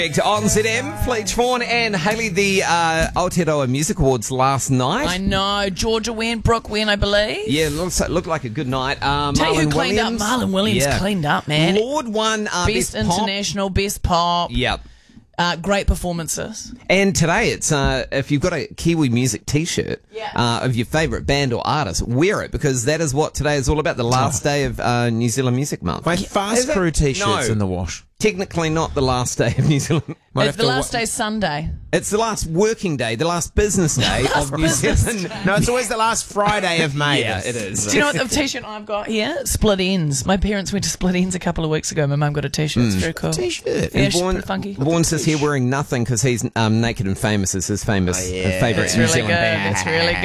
On ZM, Fleet Vaughan and Hayley, the Aotearoa Music Awards last night. I know. Georgia went, Brooke went, I believe. Yeah, looked like a good night. Tell you who Marlon cleaned up? Williams. Marlon Williams cleaned up, man. Lord won Best international, best pop. Yep. Great performances. And today, it's if you've got a Kiwi music T-shirt Yeah. of your favourite band or artist, wear it, because that is what today is all about, the last day of New Zealand Music Month. My Is Fast it? Crew T-shirt's No. in the wash. Technically not the last day of New Zealand. It's the last day Sunday. It's the last working day, the last business day of New Zealand. No, it's always the last Friday of May. Yeah, it is. Do you know what the T-shirt I've got here? Split Ends. My parents went to Split Ends a couple of weeks ago. My mum got a T-shirt. It's very cool. T-shirt. Yeah, she's pretty funky. Vaughan says here wearing nothing because he's Naked and Famous is his favourite yeah. New It's really Zealand good. band. It's really good.